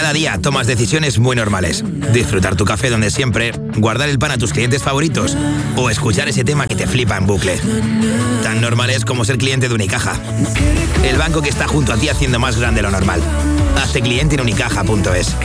Cada día tomas decisiones muy normales. Disfrutar tu café donde siempre, guardar el pan a tus clientes favoritos o escuchar ese tema que te flipa en bucle. Tan normales como ser cliente de Unicaja. El banco que está junto a ti haciendo más grande lo normal. Hazte cliente en unicaja.es.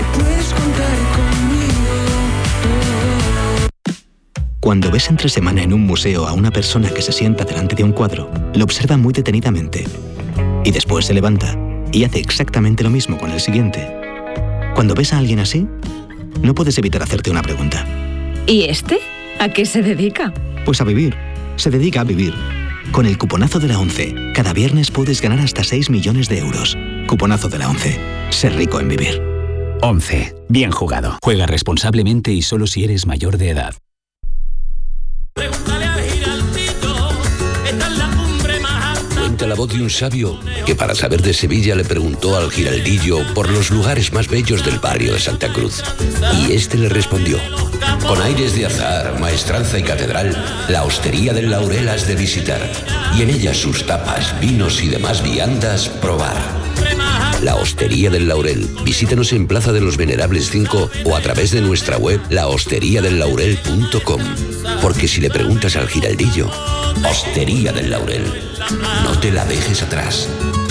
Cuando ves entre semana en un museo a una persona que se sienta delante de un cuadro, lo observa muy detenidamente y después se levanta y hace exactamente lo mismo con el siguiente. Cuando ves a alguien así, no puedes evitar hacerte una pregunta. ¿Y este? ¿A qué se dedica? Pues a vivir. Se dedica a vivir. Con el cuponazo de la ONCE, cada viernes puedes ganar hasta 6 millones de euros. Cuponazo de la ONCE. Ser rico en vivir. 11. Bien jugado. Juega responsablemente y solo si eres mayor de edad. Cuenta la voz de un sabio que para saber de Sevilla le preguntó al giraldillo por los lugares más bellos del barrio de Santa Cruz. Y este le respondió: con aires de azar, maestranza y catedral, la Hostería del Laurel has de visitar, y en ella sus tapas, vinos y demás viandas probar. La Hostería del Laurel. Visítanos en Plaza de los Venerables 5 o a través de nuestra web lahosteriadellaurel.com. Porque si le preguntas al giraldillo, Hostería del Laurel, no te la dejes atrás.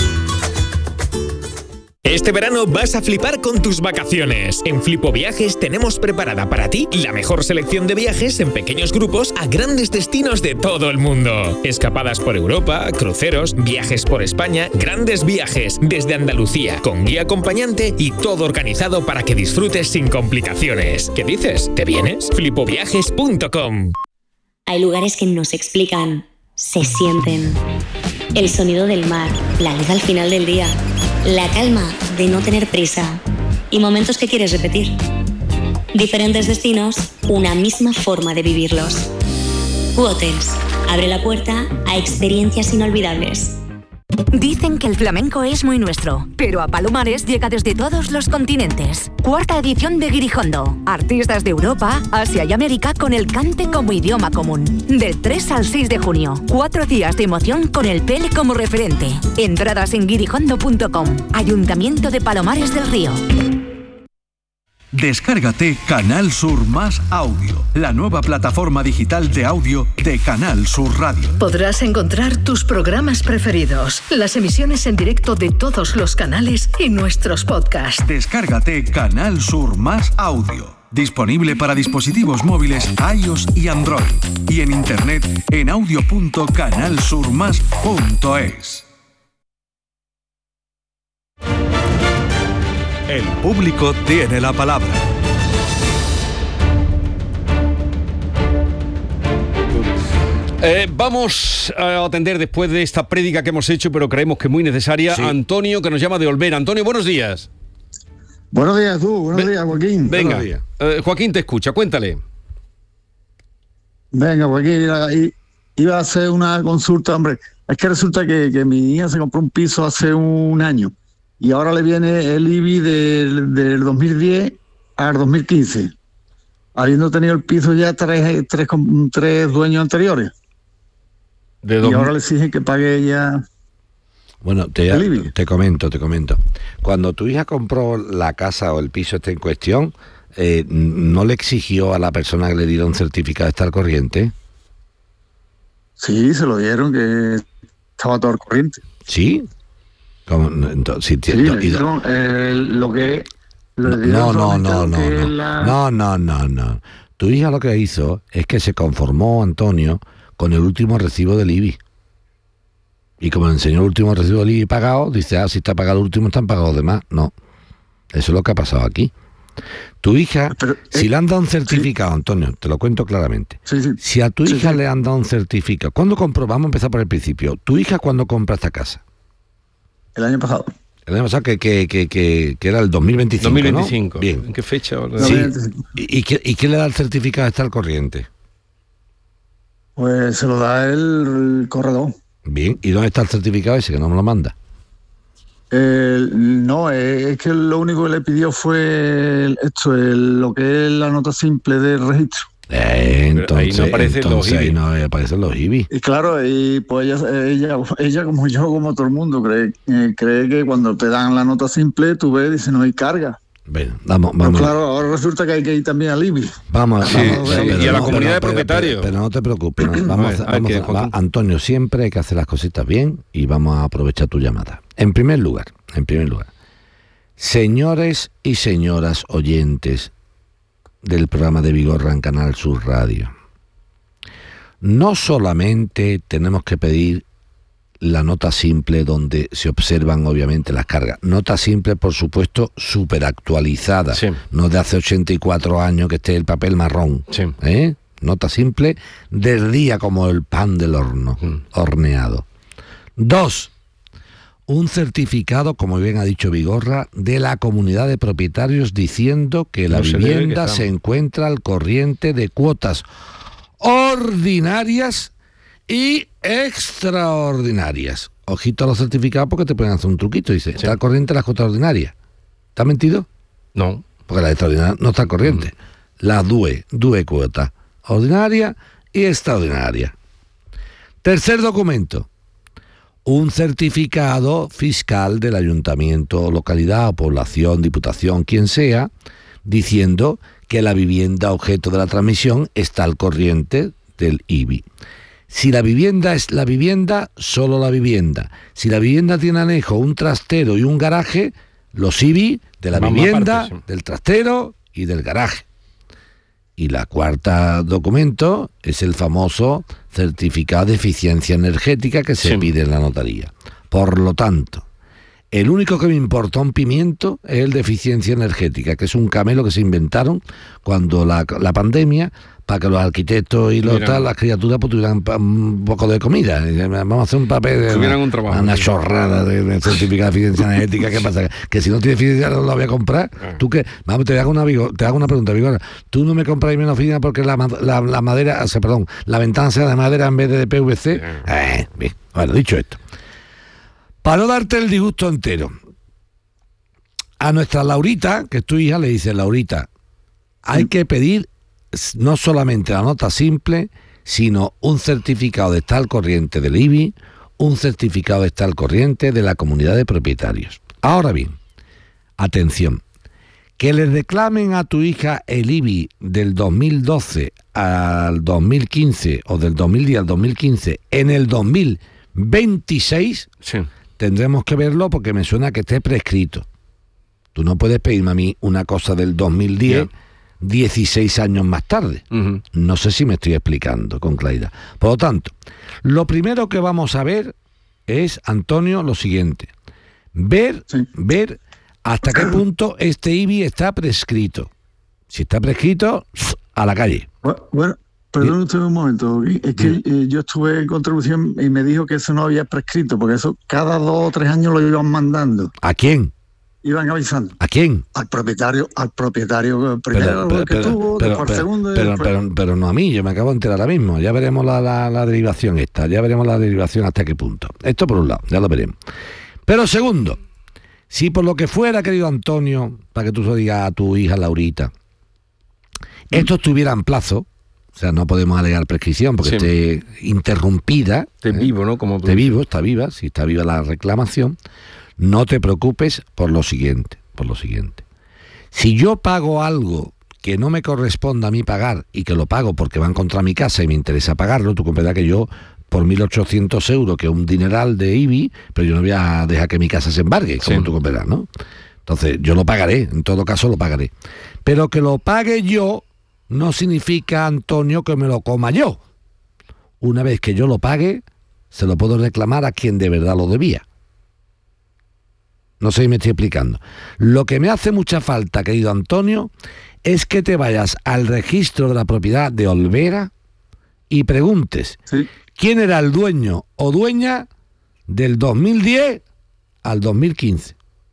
Este verano vas a flipar con tus vacaciones. En Flipo Viajes tenemos preparada para ti la mejor selección de viajes en pequeños grupos a grandes destinos de todo el mundo. Escapadas por Europa, cruceros, viajes por España, grandes viajes desde Andalucía, con guía acompañante y todo organizado para que disfrutes sin complicaciones. ¿Qué dices? ¿Te vienes? flipoviajes.com. Hay lugares que no se explican, se sienten. El sonido del mar, la luz al final del día, la calma de no tener prisa y momentos que quieres repetir. Diferentes destinos, una misma forma de vivirlos. Hotels abre la puerta a experiencias inolvidables. Dicen que el flamenco es muy nuestro, pero a Palomares llega desde todos los continentes. 4ª edición de Guirijondo. Artistas de Europa, Asia y América con el cante como idioma común. Del 3 al 6 de junio. 4 días de emoción con el Pele como referente. Entradas en guirijondo.com. Ayuntamiento de Palomares del Río. Descárgate Canal Sur Más Audio, la nueva plataforma digital de audio de Canal Sur Radio. Podrás encontrar tus programas preferidos, las emisiones en directo de todos los canales y nuestros podcasts. Descárgate Canal Sur Más Audio. Disponible para dispositivos móviles iOS y Android. Y en internet en audio.canalsurmas.es. El público tiene la palabra. Vamos a atender después de esta prédica que hemos hecho, pero creemos que muy necesaria, sí. Antonio, que nos llama de Olvera. Antonio, buenos días. Buenos días tú, buenos días, Joaquín. Venga, Joaquín te escucha, cuéntale. Venga, Joaquín, iba a hacer una consulta, hombre. Es que resulta que mi hija se compró un piso hace un año. Y ahora le viene el IBI del 2010 al 2015, habiendo tenido el piso ya tres dueños anteriores. Y ahora le exigen que pague ella. Bueno, te comento. Cuando tu hija compró la casa o el piso este en cuestión, ¿no le exigió a la persona que le diera un certificado de estar corriente? Sí, se lo dieron, que estaba todo al corriente. ¿Sí? Entonces, lo que No. Tu hija lo que hizo es que se conformó, Antonio, con el último recibo del IBI. Y como le enseñó el último recibo del IBI pagado, dice, si está pagado el último, están pagados los demás. No. Eso es lo que ha pasado aquí. Tu hija, si le han dado un certificado, sí. Antonio, te lo cuento claramente. Sí. Si a tu hija le han dado un certificado, ¿cuándo compró? Vamos a empezar por el principio. ¿Tu hija cuándo compra esta casa? El año pasado. El año pasado que era el 2025, 2025. ¿no? Bien. ¿En qué fecha? Sí. ¿Y qué le da el certificado de estar corriente? Pues se lo da el corredor. Bien. ¿Y dónde está el certificado ese que no me lo manda? No, es que lo único que le pidió fue lo que es la nota simple de registro. Entonces ahí no aparecen los IBI. Y claro, y pues ella como yo, como todo el mundo, cree que cuando te dan la nota simple, tú ves y dices, no hay carga. Bueno, vamos. Pero claro, ahora resulta que hay que ir también al IBI. Vamos, y a la comunidad de propietarios. Pero no te preocupes, Antonio, siempre hay que hacer las cositas bien y vamos a aprovechar tu llamada. En primer lugar, señores y señoras oyentes del programa de Vigorra en Canal Sur Radio, no solamente tenemos que pedir la nota simple donde se observan obviamente las cargas. Nota simple, por supuesto, súper actualizada. Sí. No de hace 84 años que esté el papel marrón. Sí. Nota simple del día como el pan del horno, horneado. 2. Un certificado, como bien ha dicho Vigorra, de la comunidad de propietarios diciendo que la vivienda se encuentra al corriente de cuotas ordinarias y extraordinarias. Ojito a los certificados porque te pueden hacer un truquito. Dice, está al corriente las cuotas ordinarias. ¿Te ha mentido? No. Porque la extraordinaria no está al corriente. Las due cuotas. Ordinaria y extraordinaria. Tercer documento. Un certificado fiscal del ayuntamiento, localidad, población, diputación, quien sea, diciendo que la vivienda objeto de la transmisión está al corriente del IBI. Si la vivienda es la vivienda, solo la vivienda. Si la vivienda tiene anejo, un trastero y un garaje, los IBI de la vivienda, del trastero y del garaje. Y la cuarta documento es el famoso certificado de eficiencia energética que se pide en la notaría. Por lo tanto, el único que me importa un pimiento es el de eficiencia energética, que es un camelo que se inventaron cuando la pandemia, para que los arquitectos y las criaturas pues, tuvieran un poco de comida. Vamos a hacer un papel de una chorrada de certificado de eficiencia energética. ¿Qué pasa? Que si no tiene eficiencia no la voy a comprar. ¿Tú qué? Vamos, te hago una pregunta, Vigorra. ¿Tú no me compras menos fina porque la madera, la ventana sea de madera en vez de PVC? Bien. Bueno, dicho esto. Para no darte el disgusto entero, a nuestra Laurita, que es tu hija, le dice, Laurita, hay que pedir no solamente la nota simple, sino un certificado de estar al corriente del IBI, un certificado de estar al corriente de la comunidad de propietarios. Ahora bien, atención, que le reclamen a tu hija el IBI del 2012 al 2015 o del 2010 al 2015 en el 2026, tendremos que verlo porque me suena que esté prescrito. Tú no puedes pedirme a mí una cosa del 2010... 16 años más tarde. No sé si me estoy explicando con claridad. Por lo tanto, lo primero que vamos a ver es, Antonio, lo siguiente. Ver hasta qué punto este IBI está prescrito. Si está prescrito, a la calle. Bueno, perdón usted un momento. Es que yo estuve en contribución y me dijo que eso no había prescrito, porque eso cada 2 o 3 años lo iban mandando. ¿A quién? Iban avisando. ¿A quién? Al propietario primero que tuvo, después segundo. Pero no a mí, yo me acabo de enterar ahora mismo. Ya veremos la derivación esta, ya veremos la derivación hasta qué punto. Esto por un lado, ya lo veremos. Pero segundo, si por lo que fuera, querido Antonio, para que tú se lo digas a tu hija Laurita, esto estuviera en plazo, o sea, no podemos alegar prescripción porque esté interrumpida. Esté vivo, ¿no? Como esté vivo, está viva, si está viva la reclamación. No te preocupes por lo siguiente. Si yo pago algo que no me corresponde a mí pagar y que lo pago porque va contra mi casa y me interesa pagarlo, tú comprenderás que yo por 1.800 euros, que es un dineral de IBI, pero yo no voy a dejar que mi casa se embargue, como tú comprenderás, ¿no? Entonces yo lo pagaré, en todo caso lo pagaré. Pero que lo pague yo no significa, Antonio, que me lo coma yo. Una vez que yo lo pague, se lo puedo reclamar a quien de verdad lo debía. No sé si me estoy explicando. Lo que me hace mucha falta, querido Antonio, es que te vayas al registro de la propiedad de Olvera y preguntes quién era el dueño o dueña del 2010 al 2015.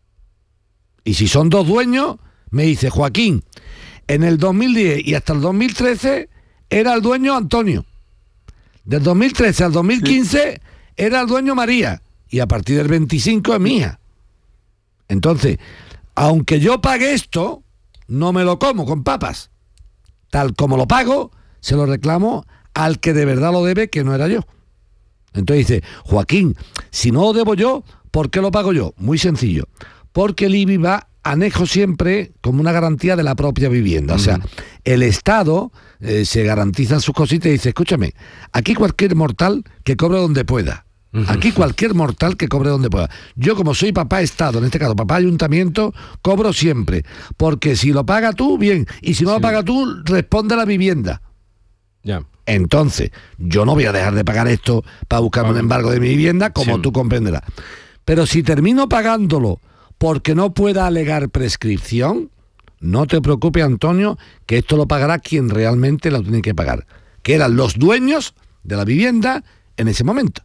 Y si son 2 dueños, me dice, Joaquín, en el 2010 y hasta el 2013 era el dueño Antonio. Del 2013 al 2015 era el dueño María. Y a partir del 25 es mía. Entonces, aunque yo pague esto, no me lo como con papas. Tal como lo pago, se lo reclamo al que de verdad lo debe, que no era yo. Entonces dice, Joaquín, si no lo debo yo, ¿por qué lo pago yo? Muy sencillo. Porque el IBI va anejo siempre como una garantía de la propia vivienda. O sea, el Estado se garantiza sus cositas y dice, escúchame, aquí cualquier mortal que cobre donde pueda. Aquí cualquier mortal que cobre donde pueda. Yo, como soy papá Estado, en este caso papá Ayuntamiento, cobro siempre. Porque si lo paga tú, bien. Y si no lo paga tú, responde a la vivienda. Ya. Entonces, yo no voy a dejar de pagar esto para buscarme un embargo de mi vivienda, como tú comprenderás. Pero si termino pagándolo porque no pueda alegar prescripción, no te preocupes, Antonio, que esto lo pagará quien realmente lo tiene que pagar, que eran los dueños de la vivienda en ese momento.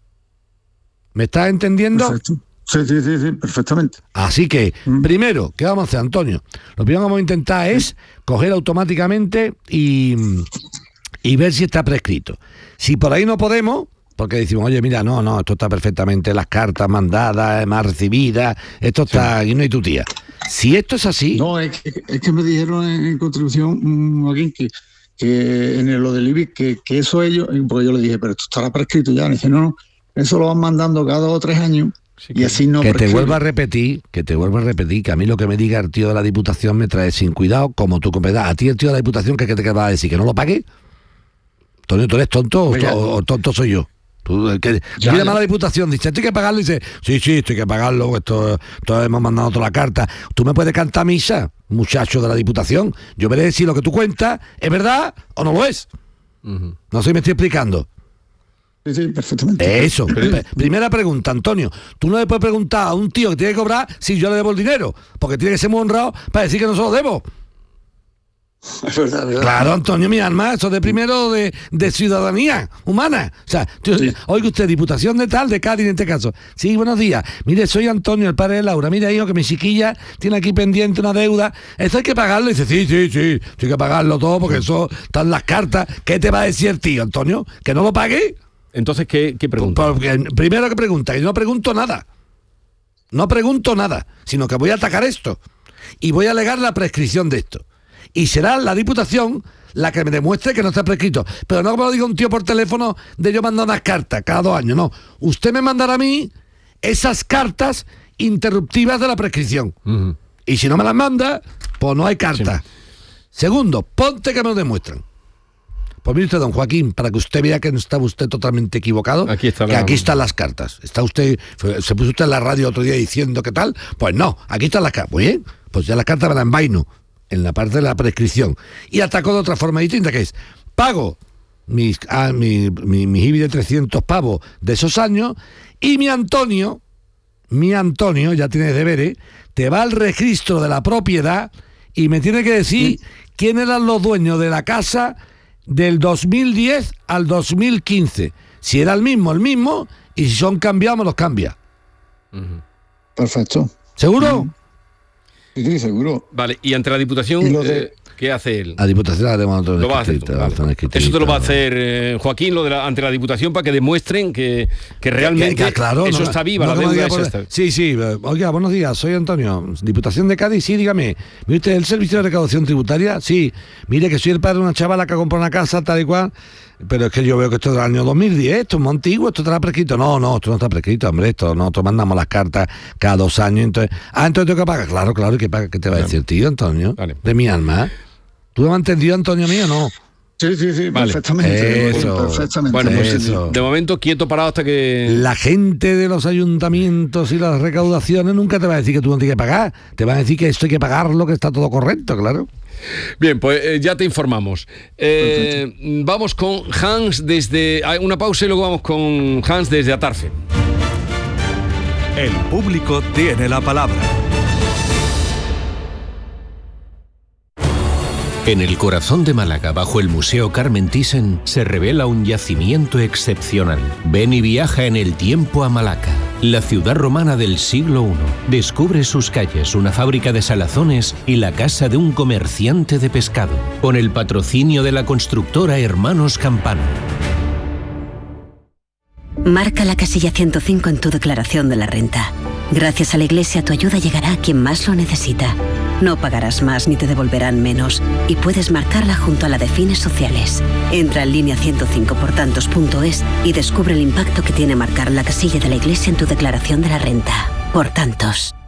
¿Me estás entendiendo? Perfecto. Sí, perfectamente. Así que, primero, ¿qué vamos a hacer, Antonio? Lo primero que vamos a intentar es coger automáticamente y ver si está prescrito. Si por ahí no podemos, porque decimos, oye, mira, no, esto está perfectamente, las cartas mandadas, más recibidas, esto está, aquí no hay tu tía. Si esto es así... No, es que me dijeron en contribución, Joaquín, que en lo del IBI, que eso ellos, porque yo le dije, pero esto estará prescrito ya. Me dice, no, eso lo van mandando cada 2 o 3 años. Sí, y así no. Que te vuelva a repetir, que a mí lo que me diga el tío de la Diputación me trae sin cuidado, como tú comprendas. A ti el tío de la Diputación, ¿qué te va a decir? ¿Que no lo pague? Antonio, ¿tú eres tonto o tonto soy yo? Llama a la Diputación, dice, ¿esto hay que pagarlo? Y dice, sí, esto hay que pagarlo, esto hemos mandado toda la carta. ¿Tú me puedes cantar misa, muchacho de la Diputación? Yo veré si lo que tú cuentas es verdad o no lo es. No sé si me estoy explicando. Sí, perfectamente. Eso. Primera pregunta, Antonio. Tú no le puedes preguntar a un tío que tiene que cobrar si yo le debo el dinero, porque tiene que ser muy honrado para decir que no se lo debo. Es verdad. Claro, Antonio, mi alma, eso de primero de ciudadanía humana. O sea, oiga usted, Diputación de tal, de Cádiz en este caso. Sí, buenos días. Mire, soy Antonio, el padre de Laura. Mire, hijo, que mi chiquilla tiene aquí pendiente una deuda. Esto hay que pagarlo. Y dice, sí, hay que pagarlo todo porque eso están las cartas. ¿Qué te va a decir el tío, Antonio? ¿Que no lo pague? Entonces, ¿qué pregunta? Primero que pregunta, que yo no pregunto nada. No pregunto nada, sino que voy a atacar esto. Y voy a alegar la prescripción de esto. Y será la Diputación la que me demuestre que no está prescrito. Pero no como lo diga un tío por teléfono de yo mandar unas cartas cada 2 años, no. Usted me mandará a mí esas cartas interruptivas de la prescripción. Y si no me las manda, pues no hay carta. Sí. Segundo, ponte que me lo demuestran. Pues mire usted, don Joaquín, para que usted vea que no estaba usted totalmente equivocado, aquí están las cartas. Se puso usted en la radio otro día diciendo que tal, pues no, aquí están las cartas. Muy bien, pues ya las cartas me las envaino en la parte de la prescripción. Y atacó de otra forma distinta, que es, pago mi IBI de 300 pavos de esos años, y mi Antonio, ya tiene deberes, te va al registro de la propiedad y me tiene que decir quién eran los dueños de la casa del 2010 al 2015. Si era el mismo, y si son cambiados, me los cambia. Perfecto. ¿Seguro? Sí, seguro. Vale, y ante la Diputación, ¿qué hace él? La Diputación la tenemos lo va a hacer. Eso te lo va a hacer Joaquín, ante la Diputación, para que demuestren que realmente claro, eso está viva, la deuda esa está. Sí. Oiga, buenos días, soy Antonio. Diputación de Cádiz, sí, dígame. ¿Mire usted el servicio de recaudación tributaria? Sí. Mire que soy el padre de una chavala que compró una casa, tal y cual. Pero es que yo veo que esto es del año 2010, esto es muy antiguo, esto estará prescrito. No, esto no está prescrito, hombre, nosotros mandamos las cartas cada 2 años, entonces tengo que pagar. Claro, ¿y qué te va a decir, tío, Antonio? Vale. De mi alma. ¿Tú me has entendido, Antonio mío, no? Sí, vale. Perfectamente. Perfectamente. Bueno, pues de momento quieto parado hasta que... La gente de los ayuntamientos y las recaudaciones nunca te va a decir que tú no tienes que pagar, te van a decir que esto hay que pagarlo, que está todo correcto, claro. Bien, pues ya te informamos. Vamos con Hans desde... Una pausa y luego vamos con Hans desde Atarfe. El público tiene la palabra. En el corazón de Málaga, bajo el Museo Carmen Thyssen, se revela un yacimiento excepcional. Ven y viaja en el tiempo a Malaca, la ciudad romana del siglo I. Descubre sus calles, una fábrica de salazones y la casa de un comerciante de pescado, con el patrocinio de la constructora Hermanos Campano. Marca la casilla 105 en tu declaración de la renta. Gracias a la Iglesia, tu ayuda llegará a quien más lo necesita. No pagarás más ni te devolverán menos, y puedes marcarla junto a la de fines sociales. Entra en línea105portantos.es y descubre el impacto que tiene marcar la casilla de la Iglesia en tu declaración de la renta. Por tantos.